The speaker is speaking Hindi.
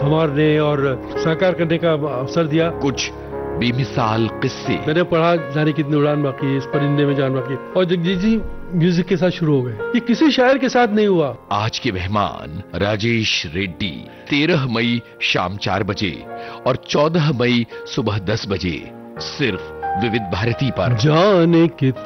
संवारने और साकार करने का अवसर दिया। कुछ बेमिसाल किस्से। मैंने पढ़ा जाने कितनी उड़ान बाकी है, इस परिंदे में जान बाकी है, और जगजीत जी म्यूजिक के साथ शुरू हो गए। ये किसी शायर के साथ नहीं हुआ। आज के मेहमान राजेश रेड्डी 13 मई शाम 4 बजे और 14 मई सुबह 10 बजे सिर्फ विविध भारती पर। जाने